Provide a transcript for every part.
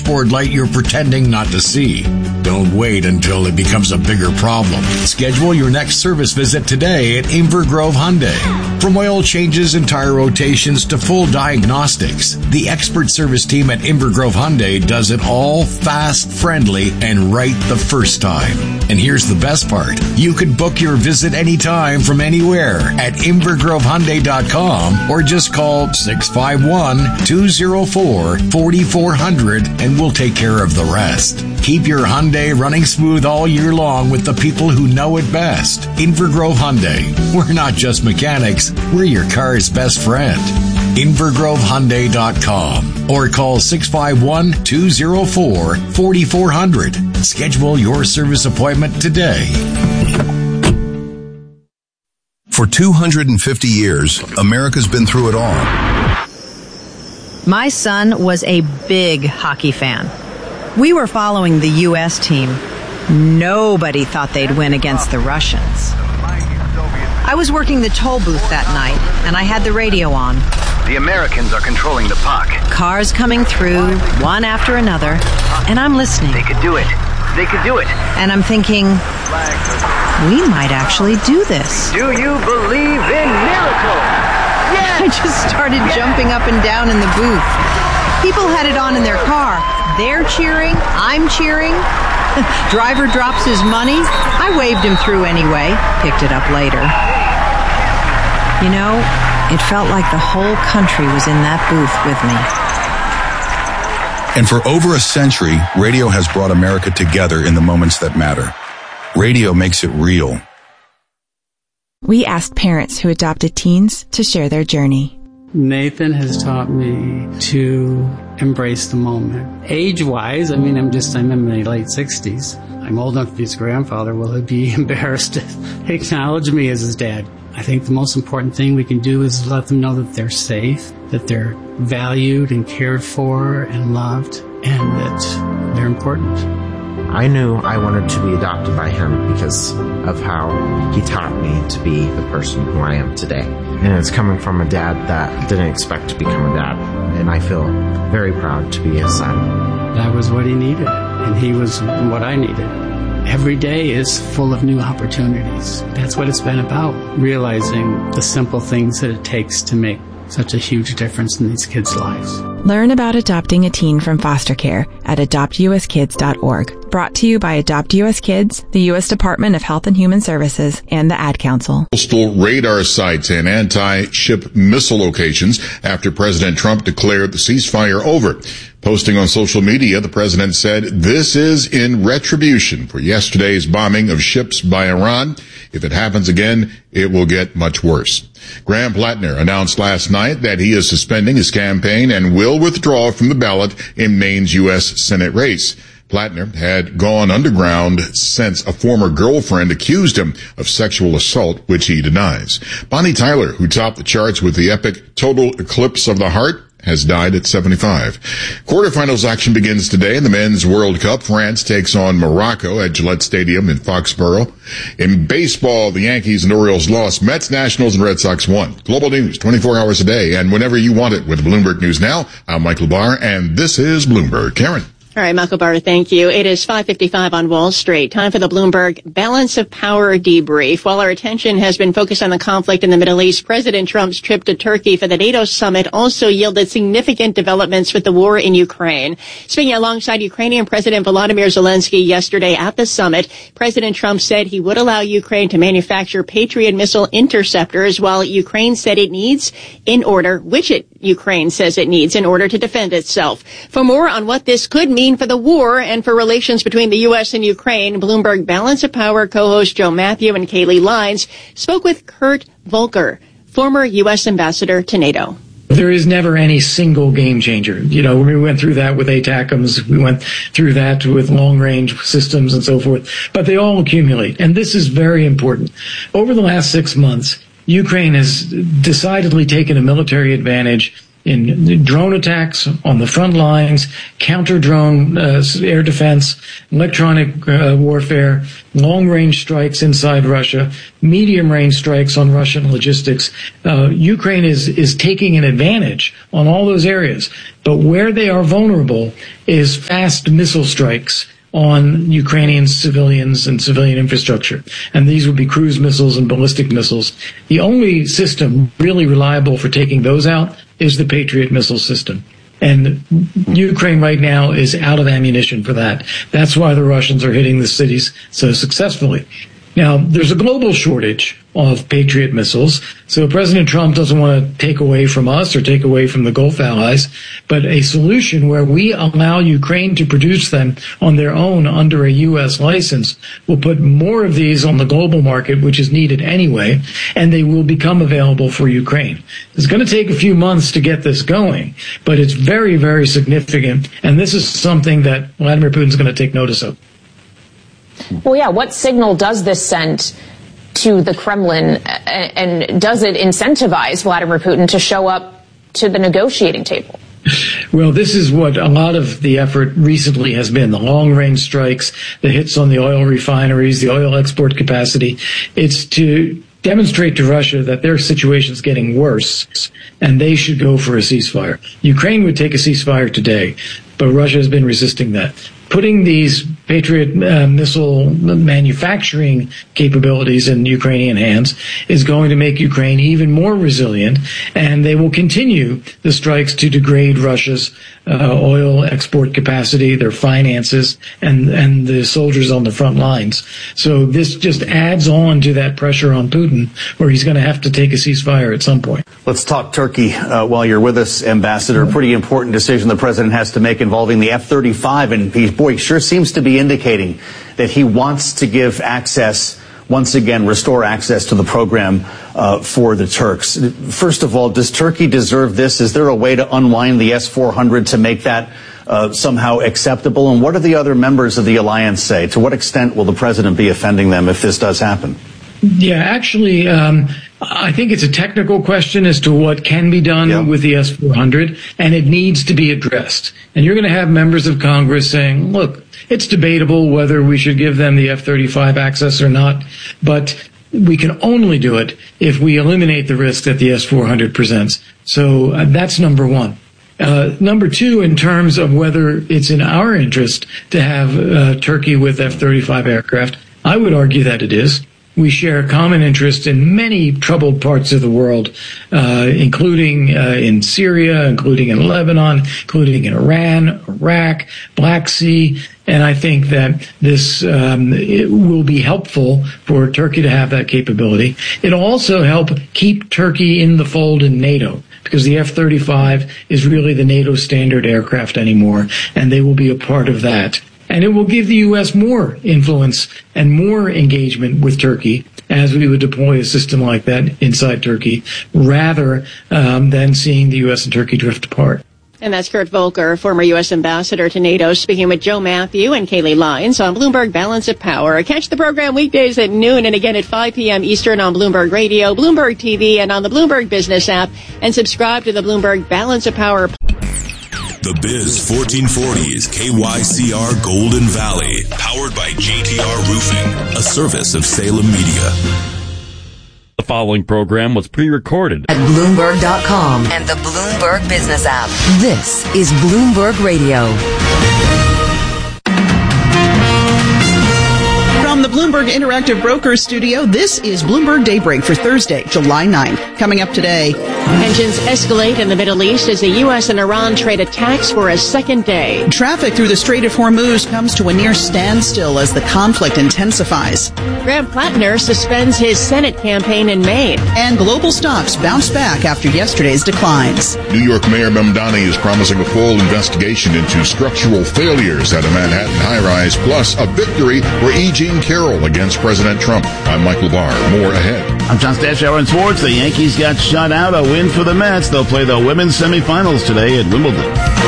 dashboard light you're pretending not to see. Don't wait until it becomes a bigger problem. Schedule your next service visit today at Inver Grove Hyundai. From oil changes and tire rotations to full diagnostics, the expert service team at Inver Grove Hyundai does it all fast, friendly, and right the first time. And here's the best part. You can book your visit anytime from anywhere at invergrovehyundai.com or just call 651-204-4400 and we'll take care of the rest. Keep your Hyundai running smooth all year long with the people who know it best. Inver Grove Hyundai. We're not just mechanics, we're your car's best friend. invergrovehyundai.com or call 651-204-4400. Schedule your service appointment today. For 250 years, America's been through it all. My son was a big hockey fan. We were following the U.S. team. Nobody thought they'd win against the Russians. I was working the toll booth that night, and I had the radio on. The Americans are controlling the puck. Cars coming through, one after another, and I'm listening. They could do it. They could do it. And I'm thinking, we might actually do this. Do you believe in miracles? I just started jumping up and down in the booth. People had it on in their car. They're cheering. I'm cheering. Driver drops his money. I waved him through anyway. Picked it up later. You know, it felt like the whole country was in that booth with me. And for over a century, radio has brought America together in the moments that matter. Radio makes it real. We asked parents who adopted teens to share their journey. Nathan has taught me to embrace the moment. Age-wise, I'm in my late 60s. I'm old enough to be his grandfather. Will he be embarrassed to acknowledge me as his dad? I think the most important thing we can do is let them know that they're safe, that they're valued and cared for and loved, and that they're important. I knew I wanted to be adopted by him because of how he taught me to be the person who I am today. And it's coming from a dad that didn't expect to become a dad. And I feel very proud to be his son. That was what he needed, and he was what I needed. Every day is full of new opportunities. That's what it's been about, realizing the simple things that it takes to make such a huge difference in these kids' lives. Learn about adopting a teen from foster care at adoptuskids.org. Brought to you by Adopt U.S. Kids, the U.S. Department of Health and Human Services, and the Ad Council. Coastal radar sites and anti-ship missile locations after President Trump declared the ceasefire over. Posting on social media, the president said, "This is in retribution for yesterday's bombing of ships by Iran. If it happens again, it will get much worse." Graham Plattner announced last night that he is suspending his campaign and will withdraw from the ballot in Maine's U.S. Senate race. Plattner had gone underground since a former girlfriend accused him of sexual assault, which he denies. Bonnie Tyler, who topped the charts with the epic Total Eclipse of the Heart, has died at 75. Quarterfinals action begins today in the Men's World Cup. France takes on Morocco at Gillette Stadium in Foxborough. In baseball, the Yankees and Orioles lost. Mets, Nationals, and Red Sox won. Global news, 24 hours a day, and whenever you want it with Bloomberg News Now. I'm Michael Barr, and this is Bloomberg. Karen. All right, Michael Barr, thank you. It is 5:55 on Wall Street. Time for the Bloomberg Balance of Power debrief. While our attention has been focused on the conflict in the Middle East, President Trump's trip to Turkey for the NATO summit also yielded significant developments with the war in Ukraine. Speaking alongside Ukrainian President Volodymyr Zelensky yesterday at the summit, President Trump said he would allow Ukraine to manufacture Patriot missile interceptors while Ukraine said it needs Ukraine says it needs in order to defend itself. For more on what this could mean for the war and for relations between the U.S. and Ukraine, Bloomberg Balance of Power co-host Joe Matthew and Kaylee Lines spoke with Kurt Volker, former U.S. ambassador to NATO. There is never any single game changer. You know, we went through that with ATACMS. We went through that with long-range systems and so forth. But they all accumulate. And this is very important. Over the last 6 months, Ukraine has decidedly taken a military advantage in drone attacks on the front lines, counter-drone air defense, electronic warfare, long-range strikes inside Russia, medium-range strikes on Russian logistics. Ukraine is taking an advantage on all those areas. But where they are vulnerable is fast missile strikes on Ukrainian civilians and civilian infrastructure. And these would be cruise missiles and ballistic missiles. The only system really reliable for taking those out is the Patriot missile system. And Ukraine right now is out of ammunition for that. That's why the Russians are hitting the cities so successfully. Now, there's a global shortage of Patriot missiles, so President Trump doesn't want to take away from us or take away from the Gulf allies, but a solution where we allow Ukraine to produce them on their own under a U.S. license will put more of these on the global market, which is needed anyway, and they will become available for Ukraine. It's going to take a few months to get this going, but it's very, very significant, and this is something that Vladimir Putin's going to take notice of. Well, yeah, what signal does this send to the Kremlin, and does it incentivize Vladimir Putin to show up to the negotiating table? Well, this is what a lot of the effort recently has been, the long-range strikes, the hits on the oil refineries, the oil export capacity. It's to demonstrate to Russia that their situation is getting worse and they should go for a ceasefire. Ukraine would take a ceasefire today, but Russia has been resisting that. Putting these Patriot missile manufacturing capabilities in Ukrainian hands is going to make Ukraine even more resilient, and they will continue the strikes to degrade Russia's oil export capacity, their finances, and the soldiers on the front lines. So this just adds on to that pressure on Putin, where he's going to have to take a ceasefire at some point. Let's talk Turkey while you're with us, Ambassador. A pretty important decision the president has to make involving the F-35, and he sure seems to be indicating that he wants to give access, once again, restore access to the program for the Turks. First of all, does Turkey deserve this? Is there a way to unwind the S-400 to make that somehow acceptable? And what do the other members of the alliance say? To what extent will the president be offending them if this does happen? Yeah, actually, I think it's a technical question as to what can be done with the S-400, and it needs to be addressed. And you're going to have members of Congress saying, look, it's debatable whether we should give them the F-35 access or not, but we can only do it if we eliminate the risk that the S-400 presents. So that's number one. Number two, in terms of whether it's in our interest to have Turkey with F-35 aircraft, I would argue that it is. We share a common interest in many troubled parts of the world, including in Syria, including in Lebanon, including in Iran, Iraq, Black Sea. And I think that this it will be helpful for Turkey to have that capability. It'll also help keep Turkey in the fold in NATO, because the F-35 is really the NATO standard aircraft anymore, and they will be a part of that. And it will give the U.S. more influence and more engagement with Turkey as we would deploy a system like that inside Turkey, rather than seeing the U.S. and Turkey drift apart. And that's Kurt Volker, former U.S. ambassador to NATO, speaking with Joe Matthew and Kayleigh Lyons on Bloomberg Balance of Power. Catch the program weekdays at noon and again at 5 p.m. Eastern on Bloomberg Radio, Bloomberg TV, and on the Bloomberg Business app. And subscribe to the Bloomberg Balance of Power. The Biz 1440 is KYCR Golden Valley, powered by JTR Roofing, a service of Salem Media. The following program was pre-recorded at Bloomberg.com and the Bloomberg Business app. This is Bloomberg Radio. From the Bloomberg Interactive Brokers studio, this is Bloomberg Daybreak for Thursday, July 9th. Coming up today. Tensions escalate in the Middle East as the U.S. and Iran trade attacks for a second day. Traffic through the Strait of Hormuz comes to a near standstill as the conflict intensifies. Graham Plattner suspends his Senate campaign in Maine. And global stocks bounce back after yesterday's declines. New York Mayor Mamdani is promising a full investigation into structural failures at a Manhattan high-rise, plus a victory for E. Jean Carroll against President Trump. I'm Michael Barr. More ahead. I'm John Stashower in sports. The Yankees got shut out. A win for the Mets. They'll play the women's semifinals today at Wimbledon.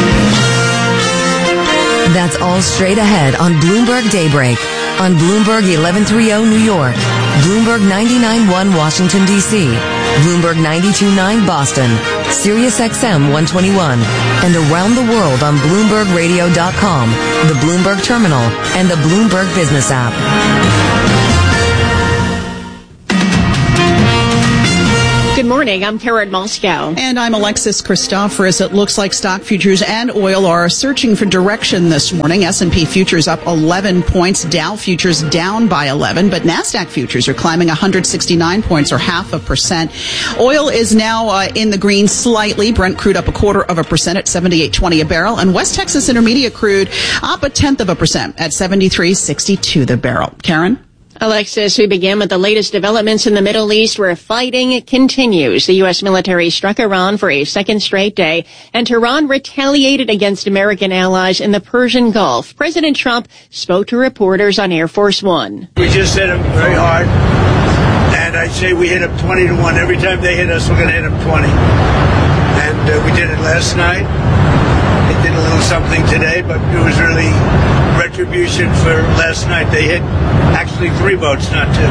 That's all straight ahead on Bloomberg Daybreak on Bloomberg 1130 New York, Bloomberg 99.1 Washington, D.C., Bloomberg 92.9 Boston, Sirius XM 121, and around the world on BloombergRadio.com, the Bloomberg Terminal, and the Bloomberg Business app. Good morning. I'm Karen Moscow. And I'm Alexis Christoforous. It looks like stock futures and oil are searching for direction this morning. S&P futures up 11 points. Dow futures down by 11. But NASDAQ futures are climbing 169 points or 0.5%. Oil is now in the green slightly. Brent crude up 0.25% at $78.20 a barrel. And West Texas Intermediate crude up 0.1% at $73.62 the barrel. Karen? Alexis, we begin with the latest developments in the Middle East where fighting continues. The U.S. military struck Iran for a second straight day, and Tehran retaliated against American allies in the Persian Gulf. President Trump spoke to reporters on Air Force One. We just hit them very hard, and I say we hit them 20-1. Every time they hit us, we're going to hit them 20. And we did it last night. They did a little something today, but it was really retribution for last night. They hit actually 3 boats, not 2.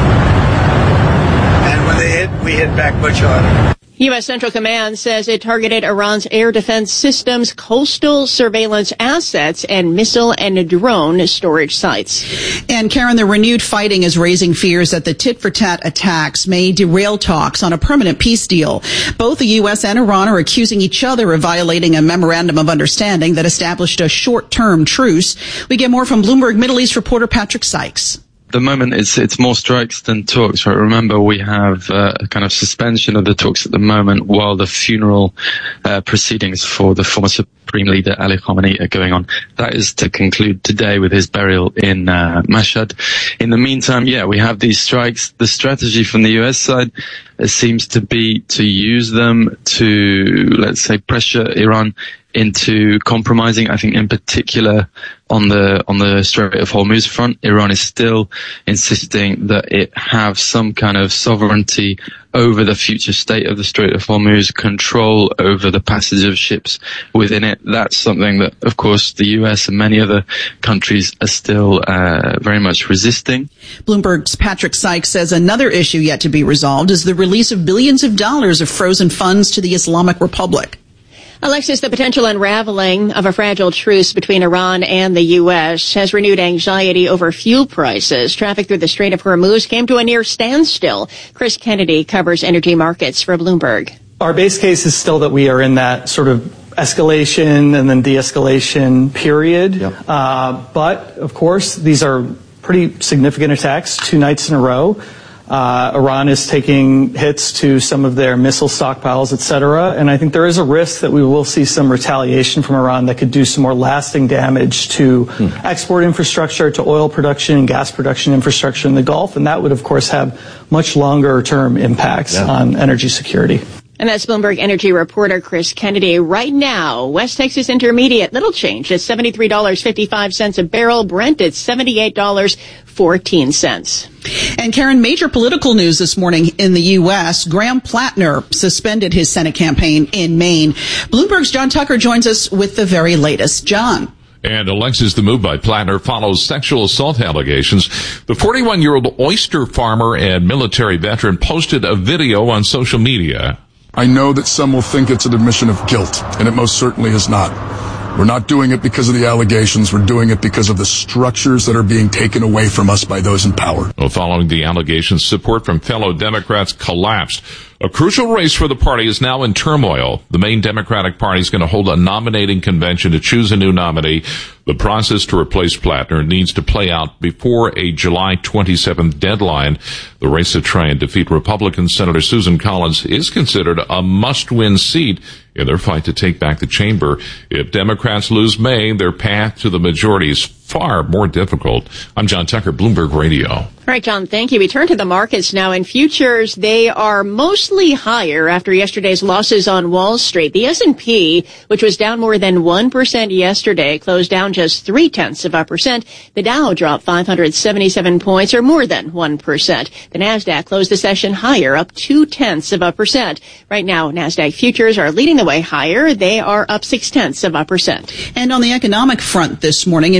And when they hit, we hit back much harder. U.S. Central Command says it targeted Iran's air defense systems, coastal surveillance assets, and missile and drone storage sites. And Karen, the renewed fighting is raising fears that the tit-for-tat attacks may derail talks on a permanent peace deal. Both the U.S. and Iran are accusing each other of violating a memorandum of understanding that established a short-term truce. We get more from Bloomberg Middle East reporter Patrick Sykes. The moment it's more strikes than talks, right? Remember, we have a kind of suspension of the talks at the moment while the funeral proceedings for the former Supreme Leader Ali Khamenei are going on. That is to conclude today with his burial in Mashhad. In the meantime, we have these strikes. The strategy from the US side seems to be to use them to, let's say, pressure Iran into compromising. I think in particular on the Strait of Hormuz front, Iran is still insisting that it have some kind of sovereignty over the future state of the Strait of Hormuz, control over the passage of ships within it. That's something that, of course, the US and many other countries are still very much resisting. Bloomberg's Patrick Sykes says another issue yet to be resolved is the release of billions of dollars of frozen funds to the Islamic Republic. Alexis, the potential unraveling of a fragile truce between Iran and the U.S. has renewed anxiety over fuel prices. Traffic through the Strait of Hormuz came to a near standstill. Chris Kennedy covers energy markets for Bloomberg. Our base case is still that we are in that sort of escalation and then de-escalation period. Yep. But, of course, these are pretty significant attacks 2 nights in a row. Iran is taking hits to some of their missile stockpiles, et cetera. And I think there is a risk that we will see some retaliation from Iran that could do some more lasting damage to export infrastructure, to oil production and gas production infrastructure in the Gulf. And that would, of course, have much longer term impacts on energy security. And that's Bloomberg energy reporter Chris Kennedy. Right now, West Texas Intermediate, little change at $73.55 a barrel. Brent at $78.14. And Karen, major political news this morning in the U.S. Graham Plattner suspended his Senate campaign in Maine. Bloomberg's John Tucker joins us with the very latest. John. And Alexis, the move by Plattner follows sexual assault allegations. The 41-year-old oyster farmer and military veteran posted a video on social media. I know that some will think it's an admission of guilt, and it most certainly is not. We're not doing it because of the allegations. We're doing it because of the structures that are being taken away from us by those in power. Well, following the allegations, support from fellow Democrats collapsed. A crucial race for the party is now in turmoil. The main Democratic Party is going to hold a nominating convention to choose a new nominee. The process to replace Plattner needs to play out before a July 27th deadline. The race to try and defeat Republican Senator Susan Collins is considered a must-win seat in their fight to take back the chamber. If Democrats lose May, their path to the majority is far more difficult. I'm John Tucker, Bloomberg Radio. All right, John, thank you. We turn to the markets now. In futures, they are mostly higher after yesterday's losses on Wall Street. The S&P, which was down more than 1% yesterday, closed down just 0.3%. The Dow dropped 577 points, or more than 1%. The Nasdaq closed the session higher, up 0.2%. Right now, Nasdaq futures are leading the way higher. They are up 0.6%. And on the economic front this morning, in minutes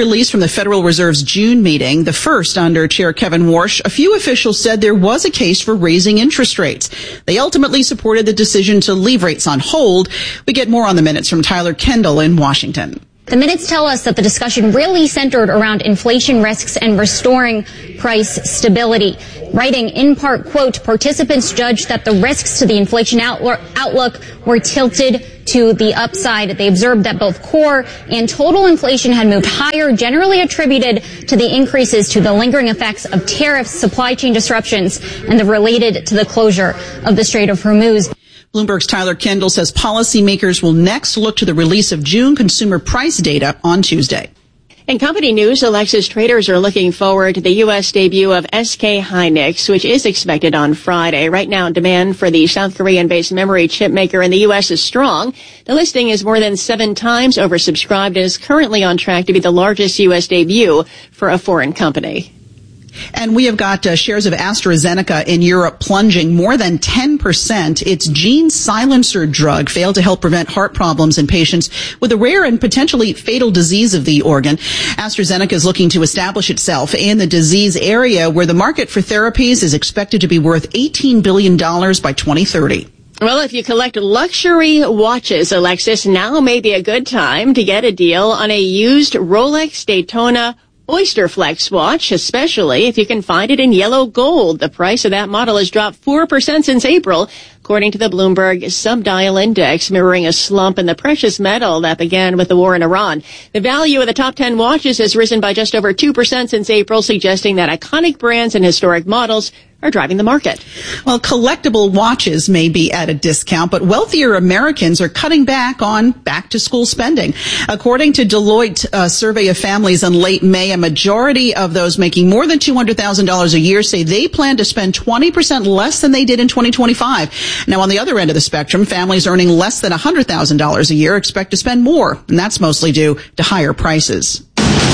release from the Federal Reserve's June meeting, the first under Chair Kevin Warsh, a few officials said there was a case for raising interest rates. They ultimately supported the decision to leave rates on hold. We get more on the minutes from Tyler Kendall in Washington. The minutes tell us that the discussion really centered around inflation risks and restoring price stability. Writing in part, quote, participants judged that the risks to the inflation outlook were tilted to the upside. They observed that both core and total inflation had moved higher, generally attributed to the increases to the lingering effects of tariffs, supply chain disruptions, and the related to the closure of the Strait of Hormuz. Bloomberg's Tyler Kendall says policymakers will next look to the release of June consumer price data on Tuesday. In company news, Alexis traders are looking forward to the U.S. debut of SK Hynix, which is expected on Friday. Right now, demand for the South Korean-based memory chip maker in the U.S. is strong. The listing is more than 7 times oversubscribed and is currently on track to be the largest U.S. debut for a foreign company. And we have got shares of AstraZeneca in Europe plunging more than 10%. Its gene silencer drug failed to help prevent heart problems in patients with a rare and potentially fatal disease of the organ. AstraZeneca is looking to establish itself in the disease area where the market for therapies is expected to be worth $18 billion by 2030. Well, if you collect luxury watches, Alexis, now may be a good time to get a deal on a used Rolex Daytona Oysterflex watch, especially if you can find it in yellow gold. The price of that model has dropped 4% since April, according to the Bloomberg Subdial Index, mirroring a slump in the precious metal that began with the war in Iran. The value of the top 10 watches has risen by just over 2% since April, suggesting that iconic brands and historic models are driving the market. Well, collectible watches may be at a discount, but wealthier Americans are cutting back on back-to-school spending. According to Deloitte survey of families in late May, a majority of those making more than $200,000 a year say they plan to spend 20% less than they did in 2025. Now, on the other end of the spectrum, families earning less than $100,000 a year expect to spend more, and that's mostly due to higher prices.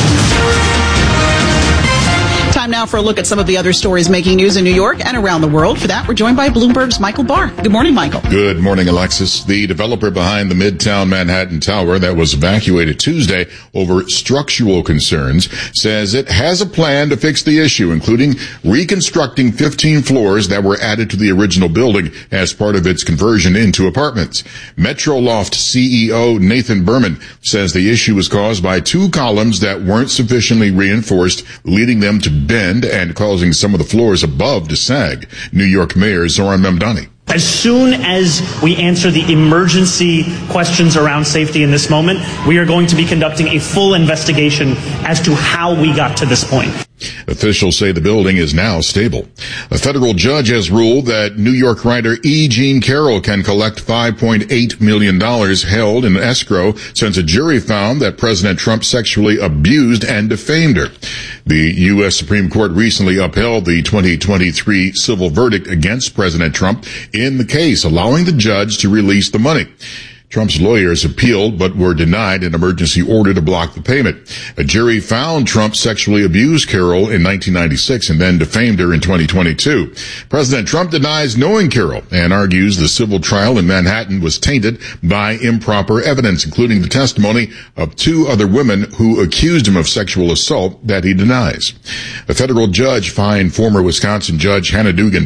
Time now for a look at some of the other stories making news in New York and around the world. For that, we're joined by Bloomberg's Michael Barr. Good morning, Michael. Good morning, Alexis. The developer behind the Midtown Manhattan Tower that was evacuated Tuesday over structural concerns says it has a plan to fix the issue, including reconstructing 15 floors that were added to the original building as part of its conversion into apartments. Metroloft CEO Nathan Berman says the issue was caused by 2 columns that weren't sufficiently reinforced, leading them to bend and causing some of the floors above to sag. New York Mayor Zoran Mamdani. As soon as we answer the emergency questions around safety in this moment, we are going to be conducting a full investigation as to how we got to this point. Officials say the building is now stable. A federal judge has ruled that New York writer E. Jean Carroll can collect $5.8 million held in escrow since a jury found that President Trump sexually abused and defamed her. The U.S. Supreme Court recently upheld the 2023 civil verdict against President Trump in the case, allowing the judge to release the money. Trump's lawyers appealed but were denied an emergency order to block the payment. A jury found Trump sexually abused Carroll in 1996 and then defamed her in 2022. President Trump denies knowing Carroll and argues the civil trial in Manhattan was tainted by improper evidence, including the testimony of 2 other women who accused him of sexual assault that he denies. A federal judge fined former Wisconsin Judge Hannah Dugan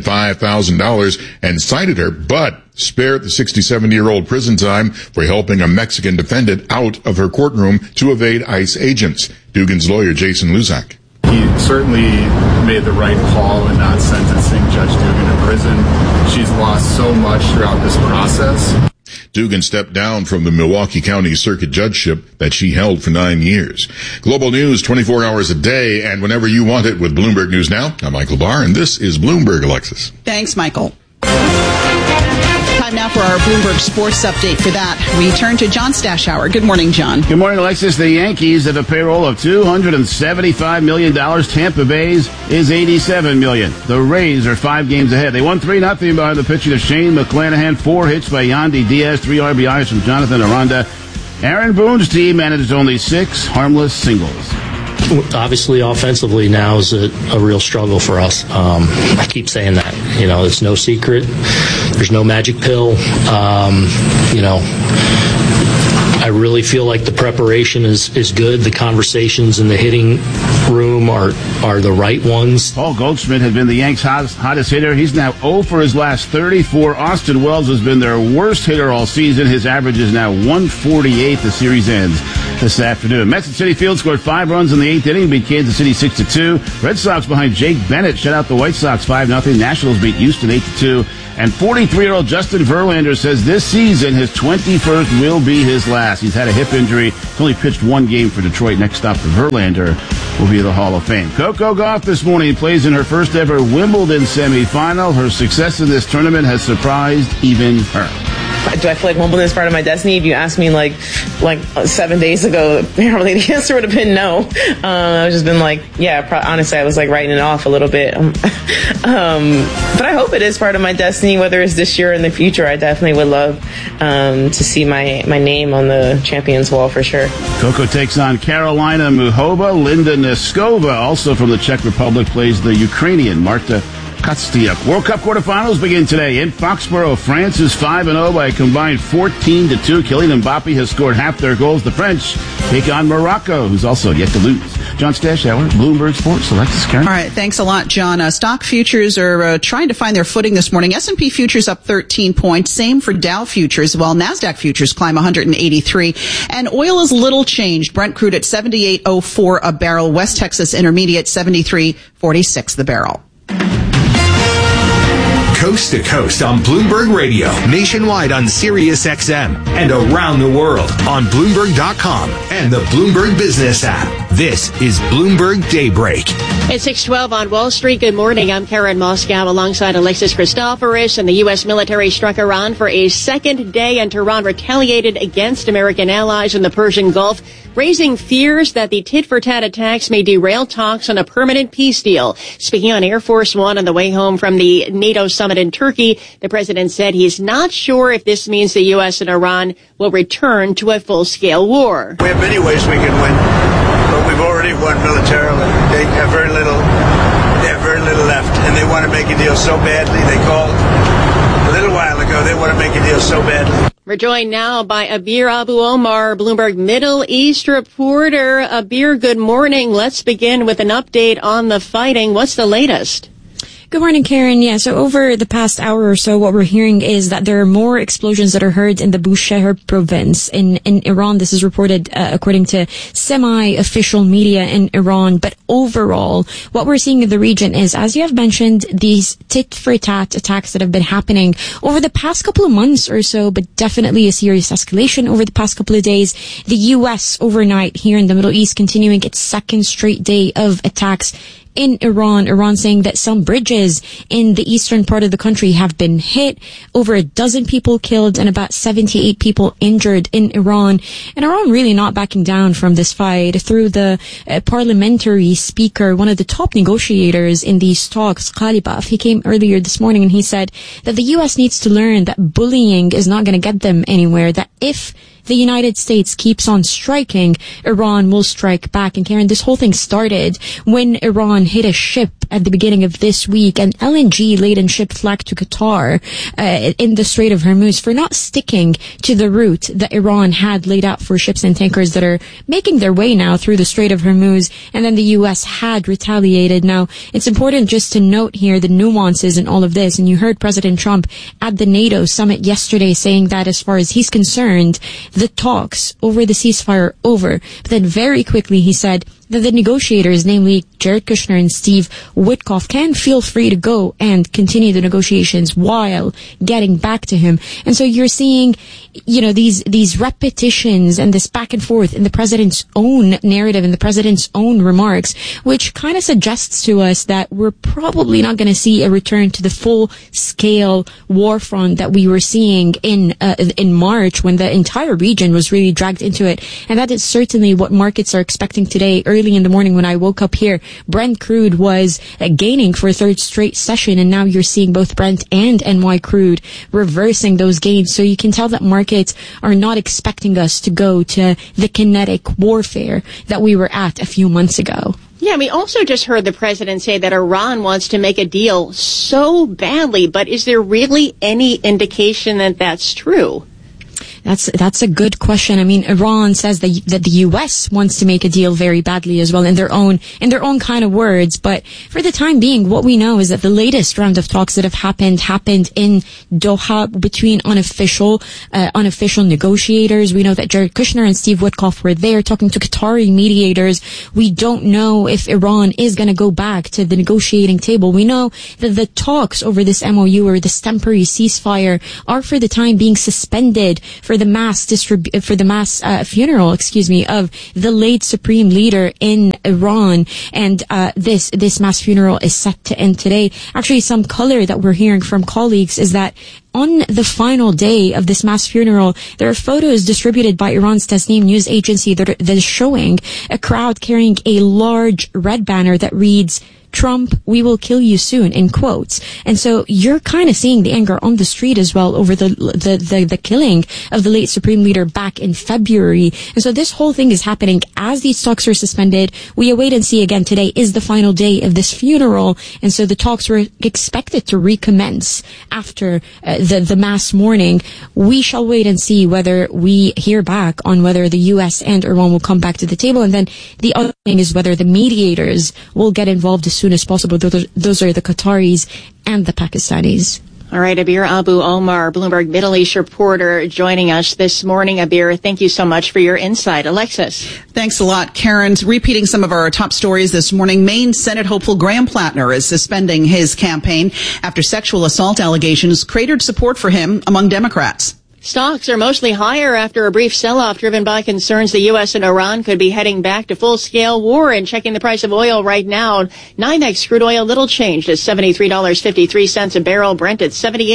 $5,000 and cited her, but spared the 67-year-old prison time for helping a Mexican defendant out of her courtroom to evade ICE agents. Dugan's lawyer, Jason Luzak. He certainly made the right call in not sentencing Judge Dugan to prison. She's lost so much throughout this process. Dugan stepped down from the Milwaukee County Circuit Judgeship that she held for 9 years. Global news 24 hours a day and whenever you want it with Bloomberg News Now. I'm Michael Barr, and this is Bloomberg, Alexis. Thanks, Michael. Time now for our Bloomberg Sports Update. For that, we turn to John Stashower. Good morning, John. Good morning, Alexis. The Yankees have a payroll of $275 million. Tampa Bay's is $87 million. The Rays are 5 games ahead. They won 3-0 by the pitching of Shane McClanahan. 4 hits by Yandy Diaz. 3 RBIs from Jonathan Aranda. Aaron Boone's team manages only 6 harmless singles. Obviously, offensively now is a real struggle for us. I keep saying that. You know, it's no secret. There's no magic pill. I really feel like the preparation is good. The conversations in the hitting room are the right ones. Paul Goldschmidt has been the Yanks' hottest hitter. He's now 0 for his last 34. Austin Wells has been their worst hitter all season. His average is now 148. The series ends this afternoon. Mets at Citi Field scored 5 runs in the 8th inning, beat Kansas City 6-2. Red Sox behind Jake Bennett shut out the White Sox 5-0. Nationals beat Houston 8-2. And 43-year-old Justin Verlander says this season, his 21st will be his last. He's had a hip injury. He's only pitched 1 game for Detroit. Next stop for Verlander will be the Hall of Fame. Coco Gauff this morning plays in her first ever Wimbledon semifinal. Her success in this tournament has surprised even her. Do I feel like Wimbledon is part of my destiny? If you asked me like 7 days ago, apparently the answer would have been no. I've just been like, yeah, honestly, I was like writing it off a little bit. But I hope it is part of my destiny, whether it's this year or in the future. I definitely would love to see my name on the Champions Wall for sure. Coco takes on Karolina Muchova. Linda Neskova, also from the Czech Republic, plays the Ukrainian Marta Kostyuk. World Cup quarterfinals begin today in Foxborough. France is 5-0 by a combined 14-2. Kylian Mbappe has scored half their goals. The French take on Morocco, who's also yet to lose. John Stashauer, Bloomberg Sports. Alexis Karen. All right, thanks a lot, John. Stock futures are trying to find their footing this morning. S&P futures up 13 points. Same for Dow futures, while NASDAQ futures climb 183. And oil is little changed. Brent crude at $78.04 a barrel. West Texas Intermediate $73.46 the barrel. Coast to coast on Bloomberg Radio, nationwide on Sirius XM, and around the world on Bloomberg.com and the Bloomberg Business app. This is Bloomberg Daybreak. It's 6:12 on Wall Street. Good morning. I'm Karen Moscow alongside Alexis Christoforous. And the U.S. military struck Iran for a second day, and Tehran retaliated against American allies in the Persian Gulf, raising fears that the tit-for-tat attacks may derail talks on a permanent peace deal. Speaking on Air Force One on the way home from the NATO summit in Turkey, the president said he's not sure if this means the U.S. and Iran will return to a full-scale war. We have many ways we can win, but we've already won militarily. They have very little left, and they want to make a deal so badly. They called a little while ago. They want to make a deal so badly. We're joined now by Abir Abu Omar, Bloomberg Middle East reporter. Abir, good morning. Let's begin with an update on the fighting. What's the latest? Good morning, Karen. Yeah, so over the past hour or so, what we're hearing is that there are more explosions that are heard in the Bushehr province in Iran. This is reported according to semi-official media in Iran. But overall, what we're seeing in the region is, as you have mentioned, these tit-for-tat attacks that have been happening over the past couple of months or so, but definitely a serious escalation over the past couple of days. The U.S. overnight here in the Middle East continuing its second straight day of attacks in Iran saying that some bridges in the eastern part of the country have been hit, over a dozen people killed and about 78 people injured in Iran. And Iran really not backing down from this fight. Through the parliamentary speaker, one of the top negotiators in these talks, Ghalibaf, he came earlier this morning and he said that the U.S. needs to learn that bullying is not going to get them anywhere, that if the United States keeps on striking, Iran will strike back. And Karen, this whole thing started when Iran hit a ship at the beginning of this week, an LNG-laden ship flagged to Qatar in the Strait of Hormuz for not sticking to the route that Iran had laid out for ships and tankers that are making their way now through the Strait of Hormuz. And then the U.S. had retaliated. Now, it's important just to note here the nuances in all of this. And you heard President Trump at the NATO summit yesterday saying that as far as he's concerned, the talks over the ceasefire are over. But then very quickly he said that the negotiators, namely Jared Kushner and Steve Witkoff, can feel free to go and continue the negotiations while getting back to him. And so you're seeing, these repetitions and this back and forth in the president's own narrative and the president's own remarks, which kind of suggests to us that we're probably not going to see a return to the full-scale war front that we were seeing in March, when the entire region was really dragged into it. And that is certainly what markets are expecting today. Early in the morning when I woke up here, Brent crude was gaining for a third straight session, and now you're seeing both Brent and NY crude reversing those gains. So you can tell that markets are not expecting us to go to the kinetic warfare that we were at a few months ago. Yeah, we also just heard the president say that Iran wants to make a deal so badly, but is there really any indication that that's true? That's a good question. I mean, Iran says that the U.S. wants to make a deal very badly as well in their own kind of words. But for the time being, what we know is that the latest round of talks that have happened in Doha between unofficial negotiators. We know that Jared Kushner and Steve Witkoff were there talking to Qatari mediators. We don't know if Iran is going to go back to the negotiating table. We know that the talks over this MOU or this temporary ceasefire are for the time being suspended for the mass funeral, of the late supreme leader in Iran. And this mass funeral is set to end today. Actually, some color that we're hearing from colleagues is that on the final day of this mass funeral, there are photos distributed by Iran's Tasnim news agency that is showing a crowd carrying a large red banner that reads, "Trump, we will kill you soon," in quotes. And so you're kind of seeing the anger on the street as well over the killing of the late supreme leader back in February. And so this whole thing is happening as these talks are suspended. We await and see again today is the final day of this funeral. And so the talks were expected to recommence after the mass mourning. We shall wait and see whether we hear back on whether the U.S. and Iran will come back to the table. And then the other thing is whether the mediators will get involved as soon as possible. Those are the Qataris and the Pakistanis. All right, Abir Abu Omar, Bloomberg Middle East reporter, joining us this morning. Abir, thank you so much for your insight. Alexis. Thanks a lot, Karen. Repeating some of our top stories this morning, Maine Senate hopeful Graham Plattner is suspending his campaign after sexual assault allegations cratered support for him among Democrats. Stocks are mostly higher after a brief sell-off driven by concerns the U.S. and Iran could be heading back to full-scale war. And checking the price of oil right now, NYMEX crude oil little changed at $73.53 a barrel, Brent at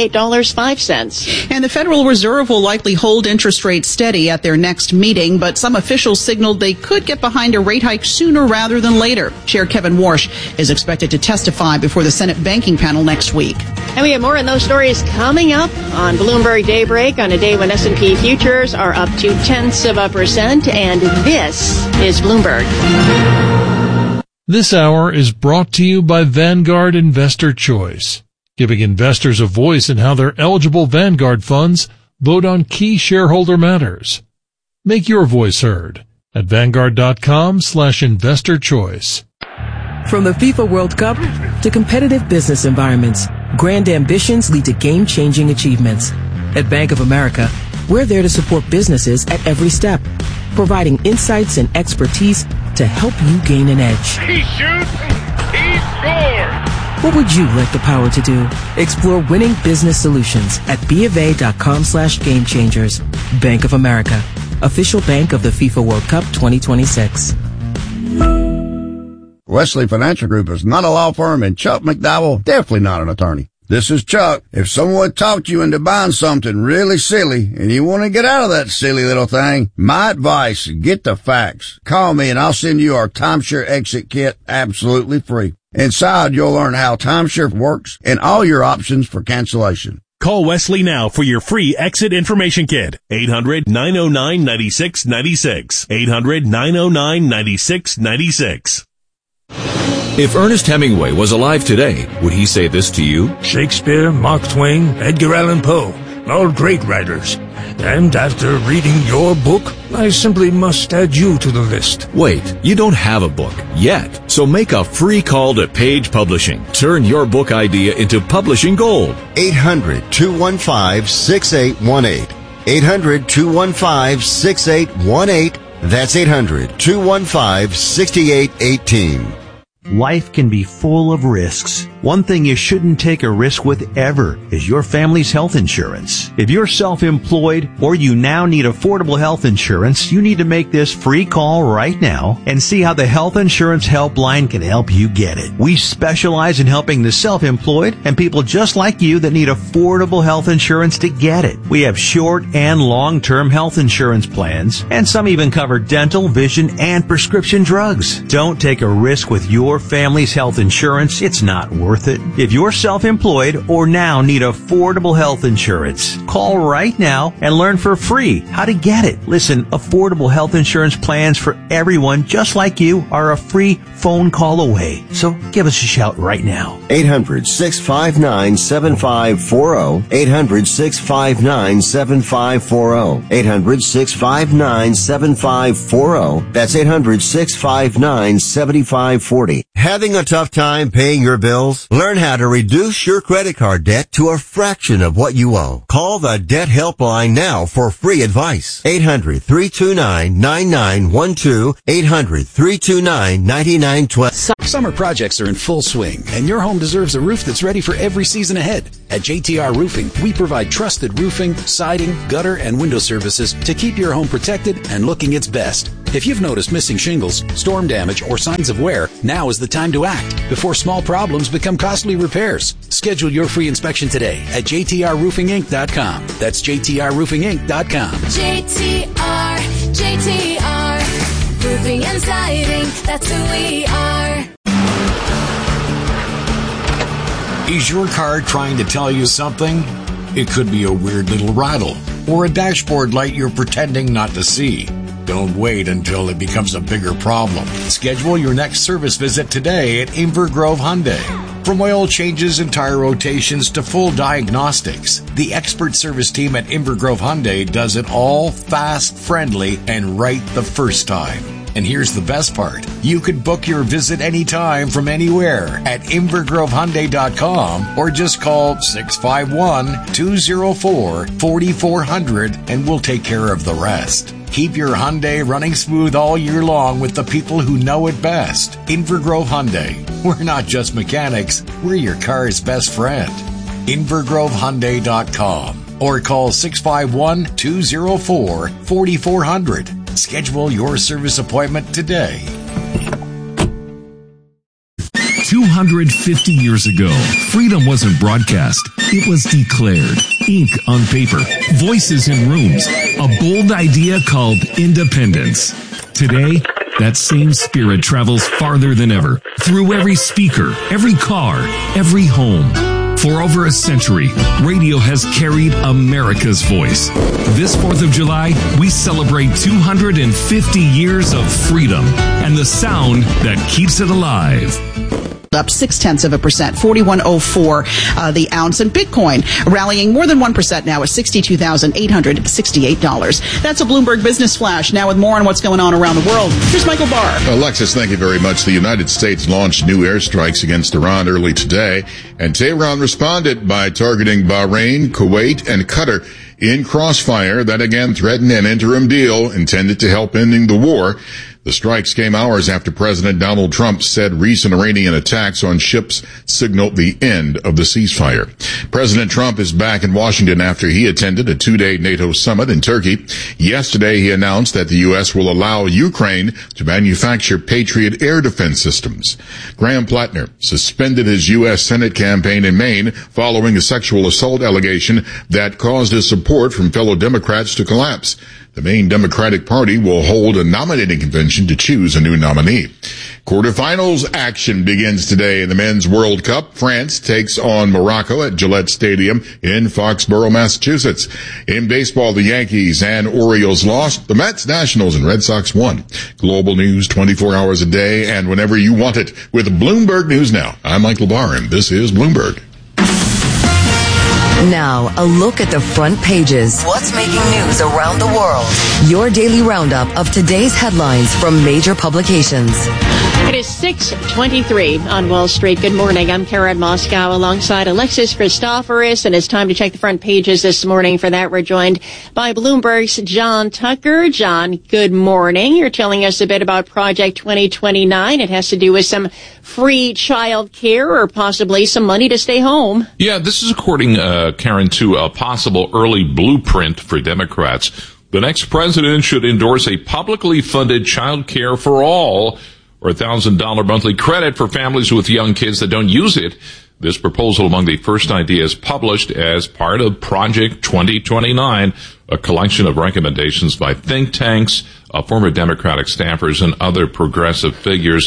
$78.05. And the Federal Reserve will likely hold interest rates steady at their next meeting, but some officials signaled they could get behind a rate hike sooner rather than later. Chair Kevin Warsh is expected to testify before the Senate banking panel next week. And we have more on those stories coming up on Bloomberg Daybreak on a day when S&P futures are up 0.2%. And this is Bloomberg. This hour is brought to you by Vanguard Investor Choice, giving investors a voice in how their eligible Vanguard funds vote on key shareholder matters. Make your voice heard at Vanguard.com/investor choice. From the FIFA World Cup to competitive business environments, grand ambitions lead to game-changing achievements. At Bank of America, we're there to support businesses at every step, providing insights and expertise to help you gain an edge. He shoots, he scores! What would you like the power to do? Explore winning business solutions at BofA.com/gamechangers. Bank of America, official bank of the FIFA World Cup 2026. Wesley Financial Group is not a law firm, and Chuck McDowell, definitely not an attorney. This is Chuck. If someone talked you into buying something really silly and you want to get out of that silly little thing, my advice, get the facts. Call me and I'll send you our timeshare exit kit absolutely free. Inside, you'll learn how timeshare works and all your options for cancellation. Call Wesley now for your free exit information kit. 800-909-9696. 800-909-9696. If Ernest Hemingway was alive today, would he say this to you? Shakespeare, Mark Twain, Edgar Allan Poe, all great writers. And after reading your book, I simply must add you to the list. Wait, you don't have a book yet. So make a free call to Page Publishing. Turn your book idea into publishing gold. 800-215-6818. 800-215-6818. That's 800-215-6818. Life can be full of risks. One thing you shouldn't take a risk with ever is your family's health insurance. If you're self-employed or you now need affordable health insurance, you need to make this free call right now and see how the Health Insurance Helpline can help you get it. We specialize in helping the self-employed and people just like you that need affordable health insurance to get it. We have short and long-term health insurance plans, and some even cover dental, vision, and prescription drugs. Don't take a risk with your your family's health insurance, it's not worth it. If you're self-employed or now need affordable health insurance, call right now and learn for free how to get it. Listen, affordable health insurance plans for everyone just like you are a free phone call away. So give us a shout right now. 800-659-7540. 800-659-7540. 800-659-7540. That's 800-659-7540. Having a tough time paying your bills? Learn how to reduce your credit card debt to a fraction of what you owe. Call the Debt Helpline now for free advice. 800-329-9912. 800-329-9912. Summer projects are in full swing, and your home deserves a roof that's ready for every season ahead. At JTR Roofing, we provide trusted roofing, siding, gutter, and window services to keep your home protected and looking its best. If you've noticed missing shingles, storm damage, or signs of wear, now is the time to act before small problems become costly repairs. Schedule your free inspection today at jtrroofinginc.com. That's jtrroofinginc.com. JTR, roofing and siding, that's who we are. Is your car trying to tell you something? It could be a weird little rattle or a dashboard light you're pretending not to see. Don't wait until it becomes a bigger problem. Schedule your next service visit today at Inver Grove Hyundai. From oil changes and tire rotations to full diagnostics, the expert service team at Inver Grove Hyundai does it all fast, friendly, and right the first time. And here's the best part. You could book your visit anytime from anywhere at invergrovehyundai.com or just call 651-204-4400 and we'll take care of the rest. Keep your Hyundai running smooth all year long with the people who know it best. Inver Grove Hyundai. We're not just mechanics, we're your car's best friend. invergrovehyundai.com or call 651-204-4400. Schedule your service appointment today. 250 years ago, freedom wasn't broadcast. It was declared. Ink on paper, voices in rooms, a bold idea called independence. Today, that same spirit travels farther than ever, through every speaker, every car, every home. For over a century, radio has carried America's voice. This 4th of July, we celebrate 250 years of freedom and the sound that keeps it alive. Up 0.6%, 41.04 the ounce, and Bitcoin rallying more than 1% now at $62,868. That's a Bloomberg Business Flash. Now with more on what's going on around the world, here's Michael Barr. Alexis, thank you very much. The United States launched new airstrikes against Iran early today, and Tehran responded by targeting Bahrain, Kuwait, and Qatar in crossfire that again threatened an interim deal intended to help ending the war. The strikes came hours after President Donald Trump said recent Iranian attacks on ships signaled the end of the ceasefire. President Trump is back in Washington after he attended a 2-day NATO summit in Turkey. Yesterday, he announced that the U.S. will allow Ukraine to manufacture Patriot air defense systems. Graham Plattner suspended his U.S. Senate campaign in Maine following a sexual assault allegation that caused his support from fellow Democrats to collapse. The Maine Democratic Party will hold a nominating convention to choose a new nominee. Quarterfinals action begins today in the Men's World Cup. France takes on Morocco at Gillette Stadium in Foxborough, Massachusetts. In baseball, the Yankees and Orioles lost. The Mets, Nationals, and Red Sox won. Global news 24 hours a day and whenever you want it with Bloomberg News Now. I'm Michael Barr, and this is Bloomberg. Now, a look at the front pages. What's making news around the world? Your daily roundup of today's headlines from major publications. It is 6:23 on Wall Street. Good morning. I'm Karen Moscow alongside Alexis Christoforous, and it's time to check the front pages this morning. For that, we're joined by Bloomberg's John Tucker. John, good morning. You're telling us a bit about Project 2029. It has to do with some free child care or possibly some money to stay home. Yeah, this is according, Karen, to a possible early blueprint for Democrats. The next president should endorse a publicly funded child care for all, or $1,000 monthly credit for families with young kids that don't use it. This proposal among the first ideas published as part of Project 2029, a collection of recommendations by think tanks, former Democratic staffers, and other progressive figures.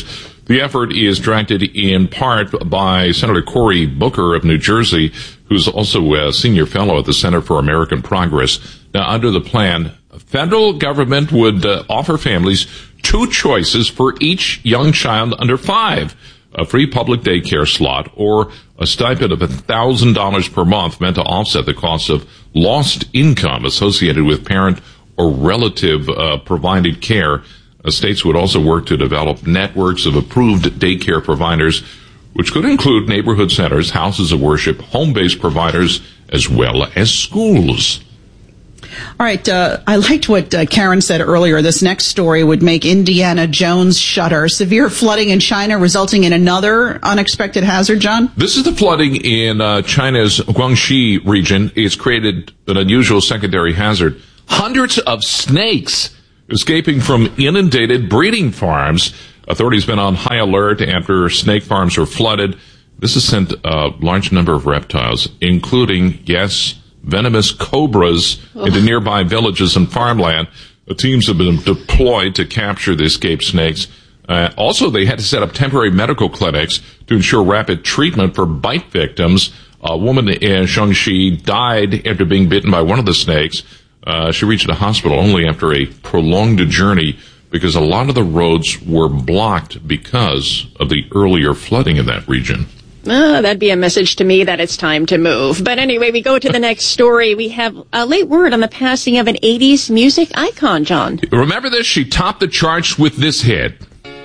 The effort is directed in part by Senator Cory Booker of New Jersey, who's also a senior fellow at the Center for American Progress. Now, under the plan, federal government would offer families 2 choices for each young child under 5. A free public daycare slot or a stipend of $1,000 per month meant to offset the cost of lost income associated with parent or relative provided care. States would also work to develop networks of approved daycare providers, which could include neighborhood centers, houses of worship, home-based providers, as well as schools. All right, I liked what Karen said earlier. This next story would make Indiana Jones shudder. Severe flooding in China resulting in another unexpected hazard, John? This is the flooding in China's Guangxi region. It's created an unusual secondary hazard. Hundreds of snakes escaping from inundated breeding farms. Authorities have been on high alert after snake farms were flooded. This has sent a large number of reptiles, including, yes, venomous cobras into nearby villages and farmland. The teams have been deployed to capture the escaped snakes. Also, they had to set up temporary medical clinics to ensure rapid treatment for bite victims. A woman in Shaanxi died after being bitten by one of the snakes. She reached a hospital only after a prolonged journey because a lot of the roads were blocked because of the earlier flooding in that region. That'd be a message to me that it's time to move. But anyway, we go to the next story. We have a late word on the passing of an 80s music icon, John. Remember this? She topped the charts with this hit.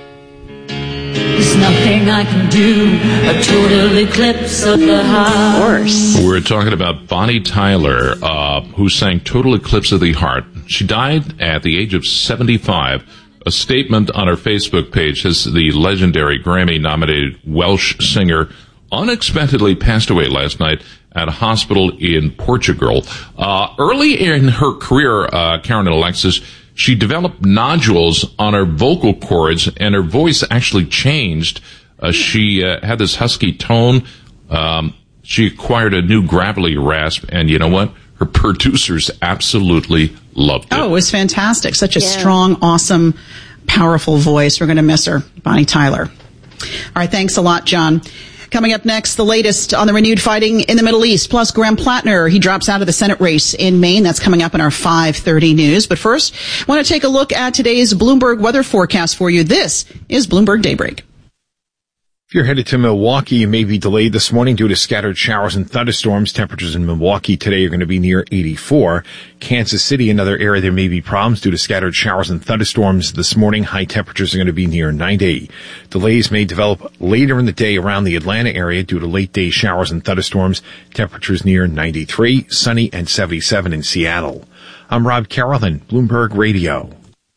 There's nothing I can do, a total eclipse of the heart. Of course. We're talking about Bonnie Tyler, who sang Total Eclipse of the Heart. She died at the age of 75. A statement on her Facebook page says the legendary Grammy-nominated Welsh singer unexpectedly passed away last night at a hospital in Portugal. Early in her career, Karen and Alexis, she developed nodules on her vocal cords, and her voice actually changed. She had this husky tone. She acquired a new gravelly rasp, and you know what? Her producers absolutely loved it. Oh, it was fantastic. Such a strong, awesome, powerful voice. We're going to miss her, Bonnie Tyler. All right, thanks a lot, John. Coming up next, the latest on the renewed fighting in the Middle East. Plus, Graham Plattner, he drops out of the Senate race in Maine. That's coming up in our 5:30 news. But first, I want to take a look at today's Bloomberg weather forecast for you. This is Bloomberg Daybreak. If you're headed to Milwaukee, you may be delayed this morning due to scattered showers and thunderstorms. Temperatures in Milwaukee today are going to be near 84. Kansas City, another area there may be problems due to scattered showers and thunderstorms this morning. High temperatures are going to be near 90. Delays may develop later in the day around the Atlanta area due to late day showers and thunderstorms. Temperatures near 93, sunny and 77 in Seattle. I'm Rob Carrollton, Bloomberg Radio.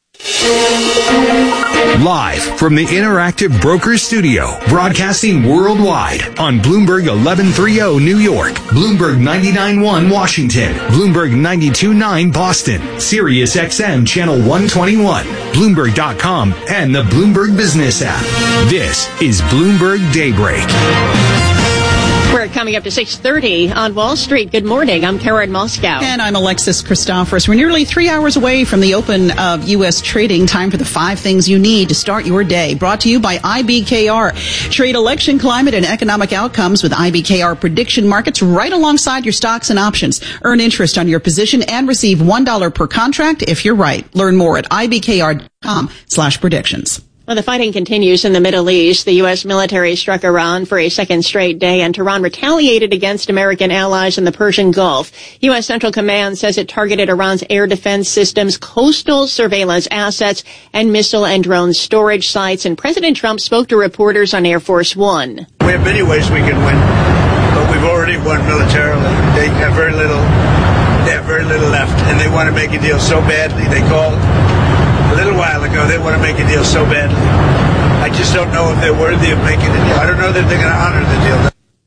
Live from the Interactive Brokers Studio, broadcasting worldwide on Bloomberg 1130 New York, Bloomberg 99.1 Washington, Bloomberg 92.9 Boston, Sirius XM Channel 121, Bloomberg.com, and the Bloomberg Business app. This is Bloomberg Daybreak. We're coming up to 6:30 on Wall Street. Good morning. I'm Karen Moscow. And I'm Alexis Christophorous. We're nearly 3 hours away from the open of U.S. trading. Time for the 5 things you need to start your day. Brought to you by IBKR. Trade election climate and economic outcomes with IBKR prediction markets right alongside your stocks and options. Earn interest on your position and receive $1 per contract if you're right. Learn more at ibkr.com/predictions. Well, the fighting continues in the Middle East. The U.S. military struck Iran for a second straight day, and Tehran retaliated against American allies in the Persian Gulf. U.S. Central Command says it targeted Iran's air defense systems, coastal surveillance assets, and missile and drone storage sites. And President Trump spoke to reporters on Air Force One. We have many ways we can win, but we've already won militarily. They have very little left, and they want to make a deal so badly. They called a little while ago, they want to make a deal so badly. I just don't know if they're worthy of making a deal. I don't know that they're going to honor the deal.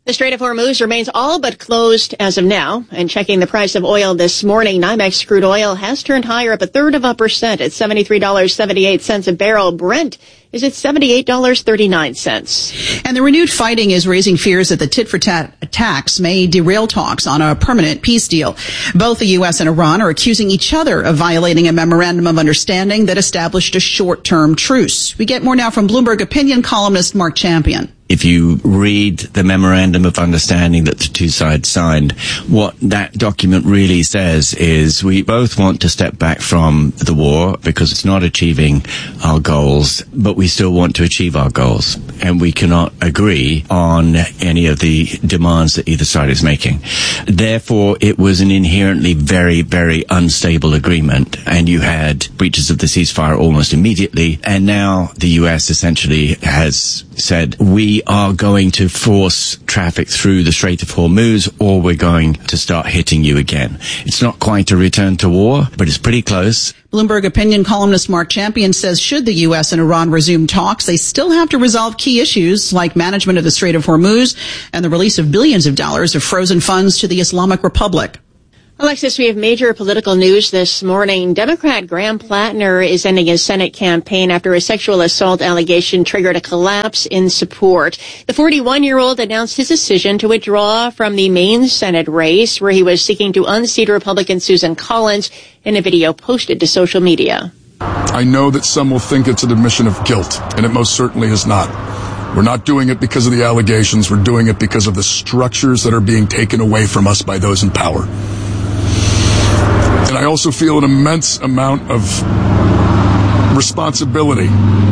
The Strait of Hormuz remains all but closed as of now. And checking the price of oil this morning, NYMEX crude oil has turned higher up 1/3% at $73.78 a barrel. Brent is at $78.39. And the renewed fighting is raising fears that the tit-for-tat attacks may derail talks on a permanent peace deal. Both the U.S. and Iran are accusing each other of violating a memorandum of understanding that established a short-term truce. We get more now from Bloomberg opinion columnist Mark Champion. If you read the memorandum of understanding that the two sides signed, what that document really says is we both want to step back from the war because it's not achieving our goals, but we still want to achieve our goals. And we cannot agree on any of the demands that either side is making. Therefore, it was an inherently very, very unstable agreement. And you had breaches of the ceasefire almost immediately. And now the U.S. essentially has said, we are going to force traffic through the Strait of Hormuz, or we're going to start hitting you again. It's not quite a return to war, but it's pretty close. Bloomberg opinion columnist Mark Champion says should the U.S. and Iran resume talks, they still have to resolve key issues like management of the Strait of Hormuz and the release of billions of dollars of frozen funds to the Islamic Republic. Alexis, we have major political news this morning. Democrat Graham Plattner is ending his Senate campaign after a sexual assault allegation triggered a collapse in support. The 41-year-old announced his decision to withdraw from the Maine Senate race, where he was seeking to unseat Republican Susan Collins, in a video posted to social media. I know that some will think it's an admission of guilt, and it most certainly is not. We're not doing it because of the allegations. We're doing it because of the structures that are being taken away from us by those in power. And I also feel an immense amount of responsibility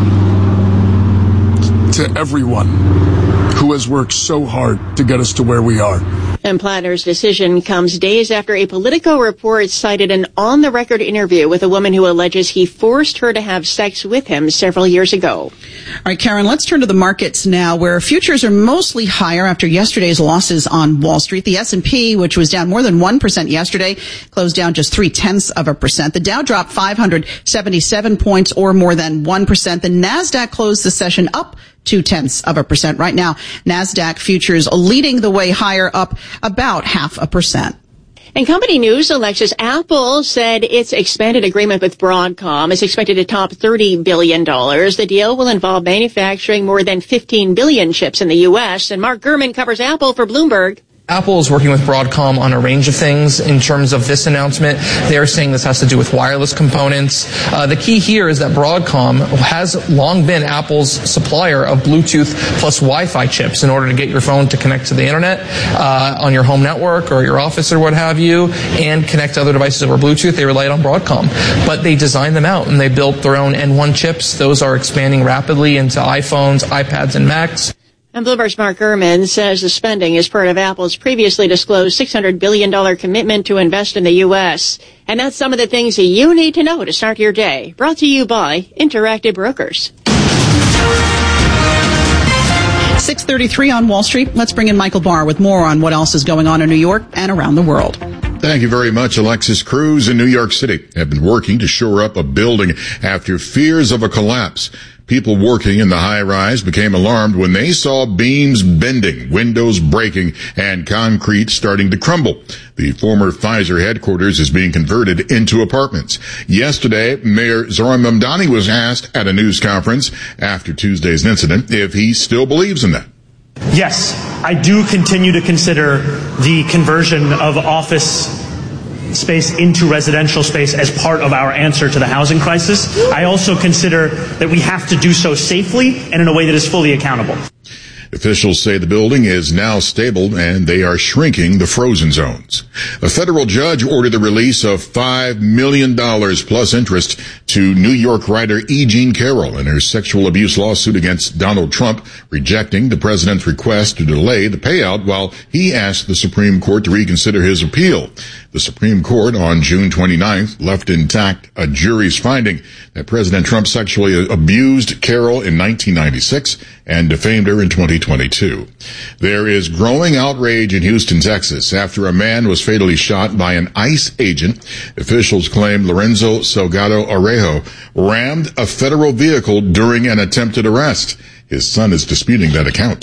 to everyone who has worked so hard to get us to where we are. And Plattner's decision comes days after a Politico report cited an on-the-record interview with a woman who alleges he forced her to have sex with him several years ago. All right, Karen, let's turn to the markets now, where futures are mostly higher after yesterday's losses on Wall Street. The S&P, which was down more than 1% yesterday, closed down just 0.3%. The Dow dropped 577 points, or more than 1%. The Nasdaq closed the session up 0.2% right now. Nasdaq futures leading the way higher, up about 0.5%. In company news, Alexis, Apple said its expanded agreement with Broadcom is expected to top $30 billion. The deal will involve manufacturing more than 15 billion chips in the U.S. And Mark Gurman covers Apple for Bloomberg. Apple is working with Broadcom on a range of things. In terms of this announcement, they are saying this has to do with wireless components. The key here is that Broadcom has long been Apple's supplier of Bluetooth plus Wi-Fi chips in order to get your phone to connect to the internet on your home network or your office or what have you, and connect to other devices over Bluetooth. They relied on Broadcom, but they designed them out and they built their own N1 chips. Those are expanding rapidly into iPhones, iPads, and Macs. And Bloomberg's Mark Gurman says the spending is part of Apple's previously disclosed $600 billion commitment to invest in the U.S. And that's some of the things that you need to know to start your day. Brought to you by Interactive Brokers. 6:33 on Wall Street. Let's bring in Michael Barr with more on what else is going on in New York and around the world. Thank you very much. Alexis. Crews in New York City have been working to shore up a building after fears of a collapse. People working in the high-rise became alarmed when they saw beams bending, windows breaking, and concrete starting to crumble. The former Pfizer headquarters is being converted into apartments. Yesterday, Mayor Zohran Mamdani was asked at a news conference after Tuesday's incident if he still believes in that. Yes, I do continue to consider the conversion of office space into residential space as part of our answer to the housing crisis. I also consider that we have to do so safely and in a way that is fully accountable. Officials say the building is now stable and they are shrinking the frozen zones. A federal judge ordered the release of $5 million plus interest to New York writer E. Jean Carroll in her sexual abuse lawsuit against Donald Trump, rejecting the president's request to delay the payout while he asked the Supreme Court to reconsider his appeal. The Supreme Court on June 29th left intact a jury's finding that President Trump sexually abused Carroll in 1996 and defamed her in 2022. There is growing outrage in Houston, Texas, after a man was fatally shot by an ICE agent. Officials claim Lorenzo Salgado Arejo rammed a federal vehicle during an attempted arrest. His son is disputing that account.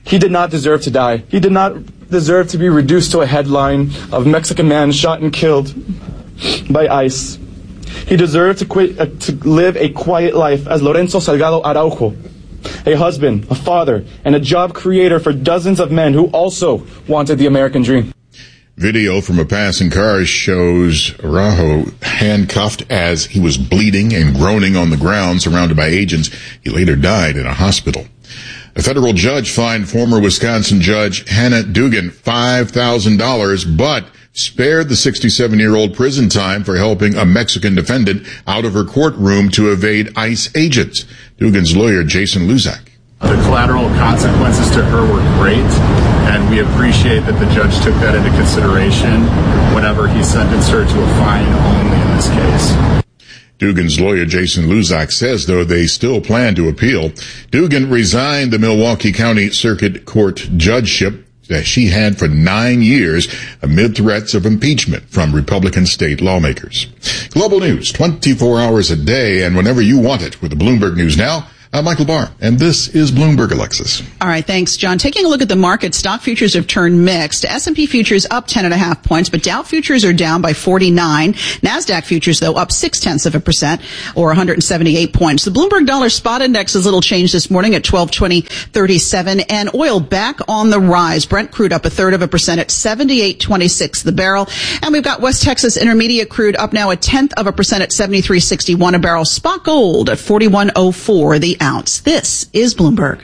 He did not deserve to die. He did not deserve to be reduced to a headline of Mexican man shot and killed by ICE. He deserved to live a quiet life as Lorenzo Salgado Araujo, a husband, a father, and a job creator for dozens of men who also wanted the American dream. Video from a passing car shows Araujo handcuffed as he was bleeding and groaning on the ground, surrounded by agents. He later died in a hospital. A federal judge fined former Wisconsin judge Hannah Dugan $5,000, but spared the 67-year-old prison time for helping a Mexican defendant out of her courtroom to evade ICE agents. Dugan's lawyer, Jason Luzak. The collateral consequences to her were great, and we appreciate that the judge took that into consideration whenever he sentenced her to a fine only in this case. Dugan's lawyer, Jason Luzak, says, though, they still plan to appeal. Dugan resigned the Milwaukee County Circuit Court judgeship that she had for 9 years amid threats of impeachment from Republican state lawmakers. Global news, 24 hours a day and whenever you want it with the Bloomberg News Now. I'm Michael Barr, and this is Bloomberg, Alexis. All right, thanks, John. Taking a look at the market, stock futures have turned mixed. S&P futures up 10.5 points, but Dow futures are down by 49. NASDAQ futures, though, up 0.6% or 178 points. The Bloomberg Dollar Spot Index is little change this morning at 1220.37, and oil back on the rise. Brent crude up 0.3% at 78.26 the barrel. And we've got West Texas Intermediate crude up now 0.1% at 73.61 a barrel. Spot gold at 41.04 the ounce. This is Bloomberg.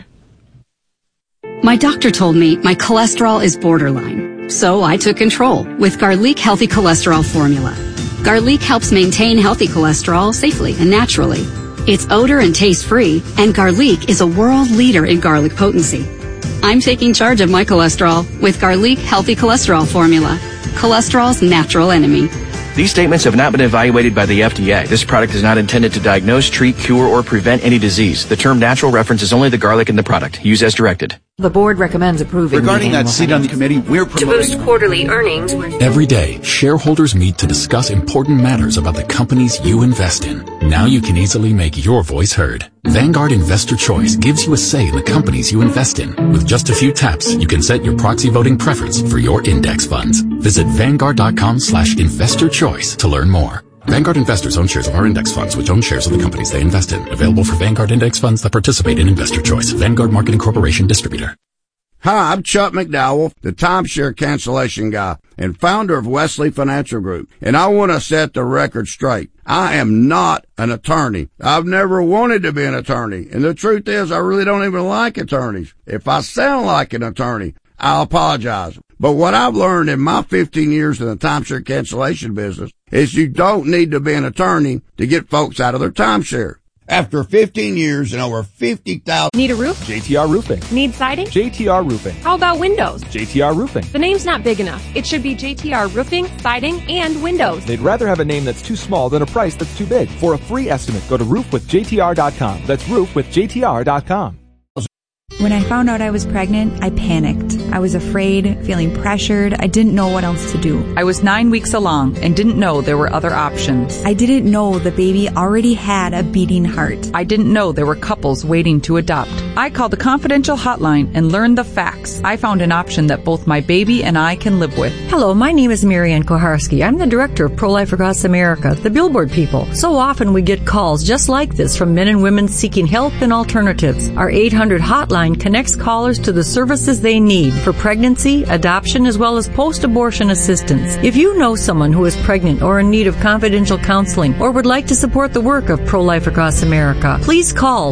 My doctor told me my cholesterol is borderline, so I took control with Garlic Healthy Cholesterol Formula. Garlic helps maintain healthy cholesterol safely and naturally. It's odor and taste-free, and Garlic is a world leader in garlic potency. I'm taking charge of my cholesterol with Garlic Healthy Cholesterol Formula, cholesterol's natural enemy. These statements have not been evaluated by the FDA. This product is not intended to diagnose, treat, cure, or prevent any disease. The term natural references only the garlic in the product. Use as directed. The board recommends approving. Regarding that seat on the committee, we're promoting to boost quarterly earnings. Every day, shareholders meet to discuss important matters about the companies you invest in. Now you can easily make your voice heard. Vanguard Investor Choice gives you a say in the companies you invest in. With just a few taps, you can set your proxy voting preference for your index funds. Visit Vanguard.com/investor choice to learn more. Vanguard investors own shares of our index funds, which own shares of the companies they invest in. Available for Vanguard index funds that participate in Investor Choice. Vanguard Marketing Corporation distributor. Hi, I'm Chuck McDowell, the timeshare cancellation guy and founder of Wesley Financial Group. And I want to set the record straight. I am not an attorney. I've never wanted to be an attorney. And the truth is, I really don't even like attorneys. If I sound like an attorney, I'll apologize. But what I've learned in my 15 years in the timeshare cancellation business is you don't need to be an attorney to get folks out of their timeshare. After 15 years and over 50,000... Need a roof? JTR Roofing. Need siding? JTR Roofing. How about windows? JTR Roofing. The name's not big enough. It should be JTR Roofing, Siding, and Windows. They'd rather have a name that's too small than a price that's too big. For a free estimate, go to roofwithjtr.com. That's roofwithjtr.com. When I found out I was pregnant, I panicked. I was afraid, feeling pressured. I didn't know what else to do. I was 9 weeks along and didn't know there were other options. I didn't know the baby already had a beating heart. I didn't know there were couples waiting to adopt. I called the confidential hotline and learned the facts. I found an option that both my baby and I can live with. Hello, my name is Marianne Koharski. I'm the director of Pro-Life Across America, the Billboard people. So often we get calls just like this from men and women seeking help and alternatives. Our 800 hotline connects callers to the services they need for pregnancy, adoption, as well as post-abortion assistance. If you know someone who is pregnant or in need of confidential counseling or would like to support the work of Pro-Life Across America, please call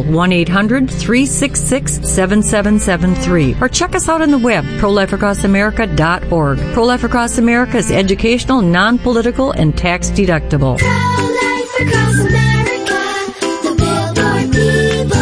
1-800-366-7773 or check us out on the web, prolifeacrossamerica.org. Pro-Life Across America is educational, non-political, and tax-deductible. Pro-Life Across America, the Billboard people.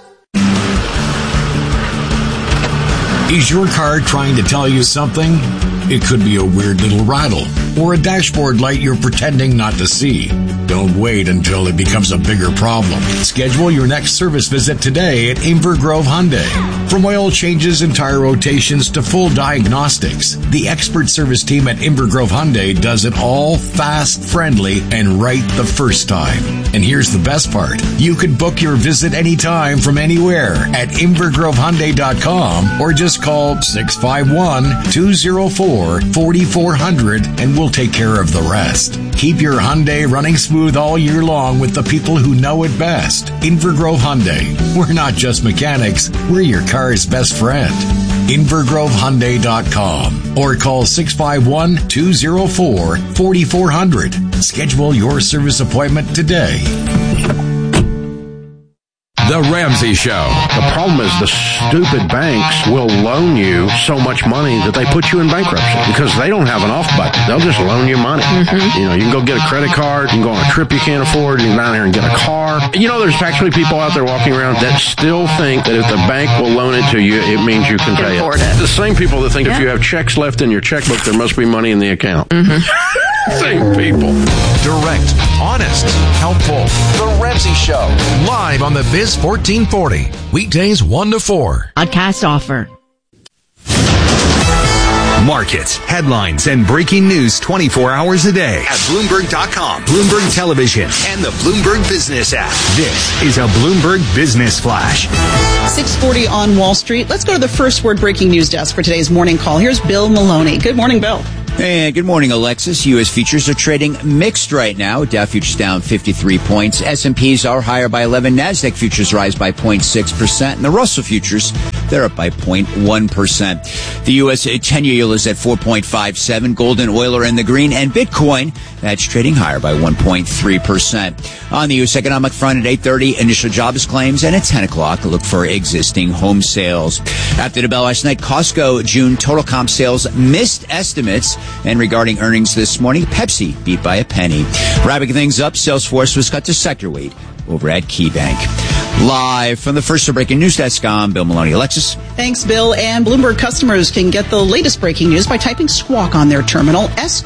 Is your car trying to tell you something? It could be a weird little rattle or a dashboard light you're pretending not to see. Don't wait until it becomes a bigger problem. Schedule your next service visit today at Inver Grove Hyundai. From oil changes and tire rotations to full diagnostics, the expert service team at Invergrove Hyundai does it all fast, friendly, and right the first time. And here's the best part. You could book your visit anytime from anywhere at InvergroveHyundai.com or just call 651-204-4400 and we'll take care of the rest. Keep your Hyundai running smooth all year long with the people who know it best. Invergrove Hyundai. We're not just mechanics, we're your car's best friend. InvergroveHyundai.com or call 651-204-4400. Schedule your service appointment today. The Ramsey Show. The problem is the stupid banks will loan you so much money that they put you in bankruptcy because they don't have an off button. They'll just loan you money. You know, you can go get a credit card, you can go on a trip you can't afford, you can go down there and get a car. You know, there's actually people out there walking around that still think that if the bank will loan it to you, it means you can pay it. The same people that think if you have checks left in your checkbook, there must be money in the account. Same people. Direct, honest, helpful. The Ramsey Show. Live on the Biz 1440. Weekdays 1 to 4. Podcast offer. Markets, headlines, and breaking news 24 hours a day at Bloomberg.com, Bloomberg Television, and the Bloomberg Business app. This is a Bloomberg Business Flash. 6:40 on Wall Street. Let's go to the First Word breaking news desk for today's morning call. Here's Bill Maloney. Good morning, Bill. Hey, good morning, Alexis. U.S. futures are trading mixed right now. Dow futures down 53 points. S&Ps are higher by 11. NASDAQ futures rise by 0.6%. And the Russell futures, they're up by 0.1%. The U.S. 10-year yield is at 4.57. Gold and oil are in the green. And Bitcoin, that's trading higher by 1.3%. On the U.S. economic front at 8:30, initial jobs claims. And at 10 o'clock, look for existing home sales. After the bell last night, Costco June total comp sales missed estimates. And regarding earnings this morning, Pepsi beat by a penny. Wrapping things up, Salesforce was cut to sector weight over at KeyBank. Live from the First Breaking News Desk, I'm Bill Maloney. Alexis? Thanks, Bill. And Bloomberg customers can get the latest breaking news by typing Squawk on their terminal,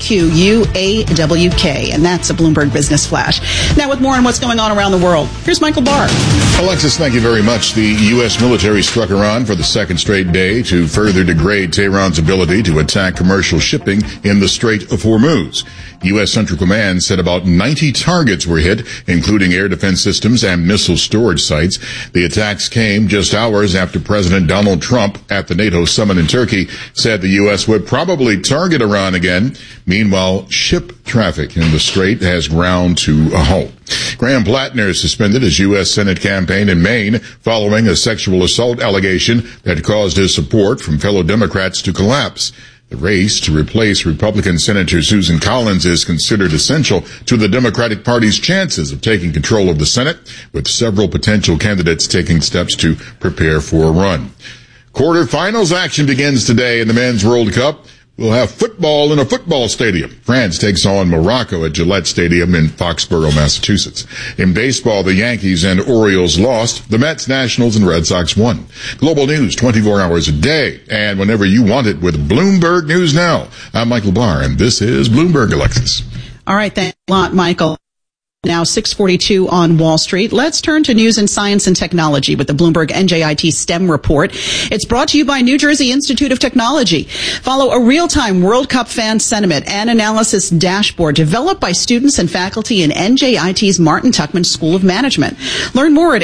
SQUAWK. And that's a Bloomberg Business Flash. Now with more on what's going on around the world, here's Michael Barr. Alexis, thank you very much. The U.S. military struck Iran for the second straight day to further degrade Tehran's ability to attack commercial shipping in the Strait of Hormuz. U.S. Central Command said about 90 targets were hit, including air defense systems and missile storage sites. The attacks came just hours after President Donald Trump at the NATO summit in Turkey said the U.S. would probably target Iran again. Meanwhile, ship traffic in the Strait has ground to a halt. Graham Plattner suspended his U.S. Senate campaign in Maine following a sexual assault allegation that caused his support from fellow Democrats to collapse. The race to replace Republican Senator Susan Collins is considered essential to the Democratic Party's chances of taking control of the Senate, with several potential candidates taking steps to prepare for a run. Quarterfinals action begins today in the Men's World Cup. We'll have football in a football stadium. France takes on Morocco at Gillette Stadium in Foxborough, Massachusetts. In baseball, the Yankees and Orioles lost. The Mets, Nationals, and Red Sox won. Global news 24 hours a day and whenever you want it with Bloomberg News Now. I'm Michael Barr, and this is Bloomberg, Alexis. All right, thanks a lot, Michael. Now 6:42 on Wall Street. Let's turn to news in science and technology with the Bloomberg NJIT STEM report. It's brought to you by New Jersey Institute of Technology. Follow a real-time World Cup fan sentiment and analysis dashboard developed by students and faculty in NJIT's Martin Tuckman School of Management. Learn more at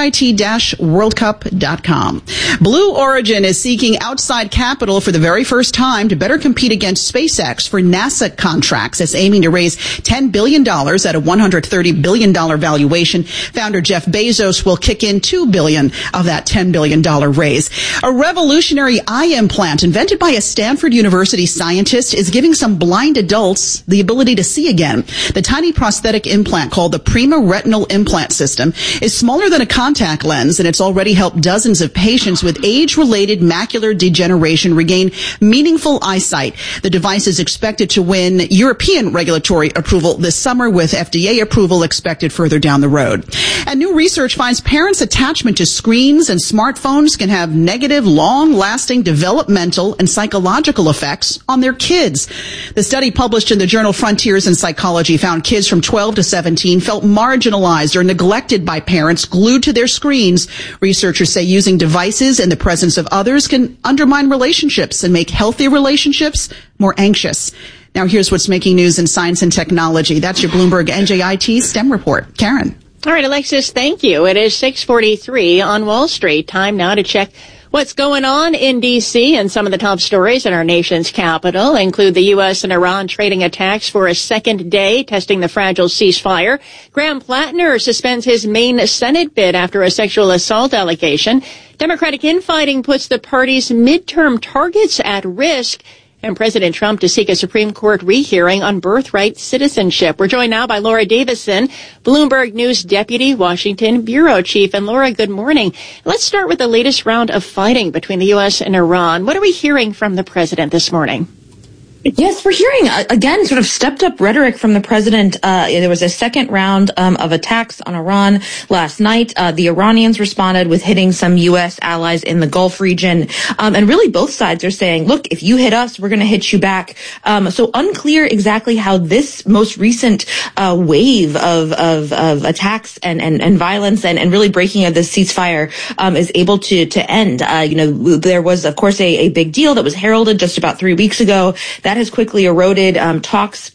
njit-worldcup.com. Blue Origin is seeking outside capital for the very first time to better compete against SpaceX for NASA contracts. It's aiming to raise $10 billion at a $130 billion valuation. Founder Jeff Bezos will kick in $2 billion of that $10 billion raise. A revolutionary eye implant invented by a Stanford University scientist is giving some blind adults the ability to see again. The tiny prosthetic implant called the Prima Retinal Implant System is smaller than a contact lens, and it's already helped dozens of patients with age-related macular degeneration regain meaningful eyesight. The device is expected to win European regulatory approval this summer with FDA approval approval expected further down the road. And new research finds parents' attachment to screens and smartphones can have negative, long-lasting developmental and psychological effects on their kids. The study published in the journal Frontiers in Psychology found kids from 12 to 17 felt marginalized or neglected by parents glued to their screens. Researchers say using devices in the presence of others can undermine relationships and make healthy relationships more anxious. Now here's what's making news in science and technology. That's your Bloomberg NJIT STEM report. Karen. All right, Alexis, thank you. It is 6:43 on Wall Street. Time now to check what's going on in D.C. and some of the top stories in our nation's capital include the U.S. and Iran trading attacks for a second day, testing the fragile ceasefire. Graham Plattner suspends his Maine Senate bid after a sexual assault allegation. Democratic infighting puts the party's midterm targets at risk. And President Trump to seek a Supreme Court rehearing on birthright citizenship. We're joined now by Laura Davison, Bloomberg News Deputy Washington Bureau Chief. And Laura, good morning. Let's start with the latest round of fighting between the U.S. and Iran. What are we hearing from the president this morning? Yes, we're hearing, again, sort of stepped up rhetoric from the president. There was a second round of attacks on Iran last night. The Iranians responded with hitting some U.S. allies in the Gulf region. And really both sides are saying, look, if you hit us, we're going to hit you back. So unclear exactly how this most recent wave of attacks and violence and really breaking of the ceasefire is able to end. There was, of course, a big deal that was heralded just about 3 weeks ago. That has quickly eroded. Talks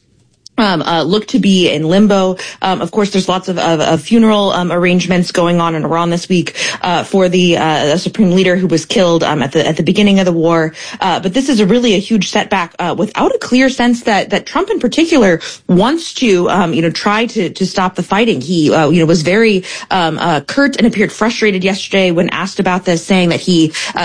look to be in limbo. Of course, there's lots of funeral arrangements going on in Iran this week for the supreme leader who was killed at the beginning of the war. But this is really a huge setback without a clear sense that Trump in particular wants to try to stop the fighting. He was very curt and appeared frustrated yesterday when asked about this, saying that he